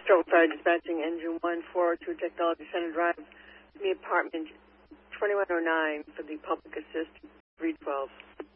Foxtrot Fire Dispatching, Engine 1, 402 Technology Center Drive, to the apartment 2109 for the Public Assist 312.